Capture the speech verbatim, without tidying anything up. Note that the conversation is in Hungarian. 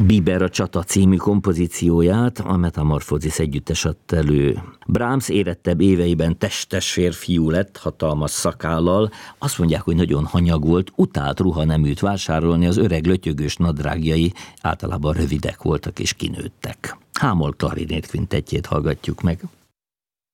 Biber a csata című kompozícióját a Metamorphoses együttes adta elő. Brahms érettebb éveiben testes férfiú lett, hatalmas szakállal. Azt mondják, hogy nagyon hanyag volt, utált ruhaneműt vásárolni, az öreg lötyögős nadrágjai általában rövidek voltak és kinőttek. Hámol klarinét kvintettjét hallgatjuk meg.